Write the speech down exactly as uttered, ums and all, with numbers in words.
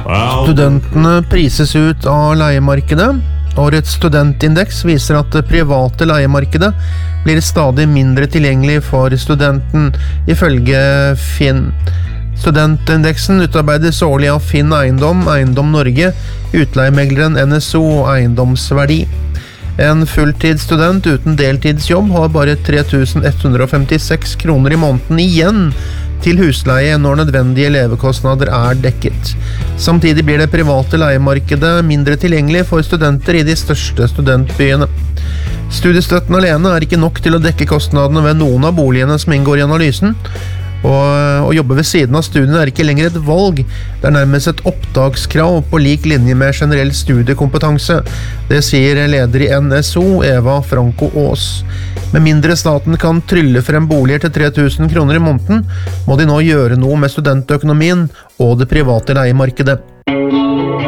Studentene prises ut av leiemarkedet. Årets studentindeks viser at det private leiemarkedet blir stadig mindre tilgjengelig for studenten, ifølge Finn. Studentindeksen utarbeides årlig av Finn Eiendom, Eiendom Norge, utleiemegleren N S O og Eiendomsverdi. En fulltidsstudent uten deltidsjobb har bare tre tusen ett hundre femtiseks kroner i måneden igjen til husleie når nødvendige levekostnader er dekket. Samtidig blir det private leiemarkedet mindre tilgjengelig for studenter i de største studentbyene. Studiestøtten alene er ikke nok til å dekke kostnadene ved noen av boligene som inngår i analysen, og å jobbe ved siden av studiene er ikke lenger et valg. Det er nærmest et opptakskrav på lik linje med generell studiekompetanse. Det sier leder i N S O, Eva Franco Aas. Med mindre staten kan trylle frem boliger til tre tusen kroner i måneden, må de nå gjøre noe med studentøkonomien og det private leiemarkedet.